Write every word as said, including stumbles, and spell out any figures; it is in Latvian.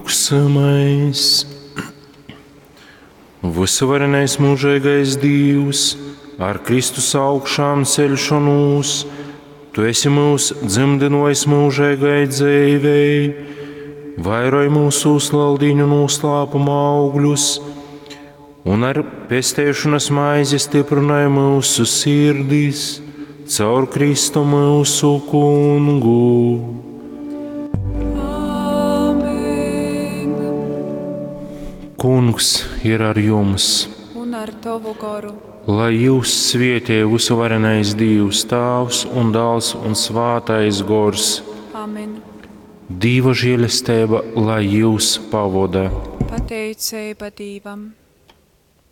Lūksamais. Visuvarenais mūžīgais Dievs, ar Kristus augšām ceļšanos, Tu esi mūs dzimdinojis mūžīgai dzīvei, vairoj mūsu uzlaldīņu noslēpuma augļus, un ar pestēšanas maizi stiprināja mūsu sirdis, caur Kristu mūsu Kungu. Āmen. Kungs ir ar jums, Un ar tavu garu. lai jūs svētī visuvarenais Dievs, Tēvs un Dēls un Svētais Gors. Amen. Dieva žēlastība, lai jūs pavada. Pateicība Dievam.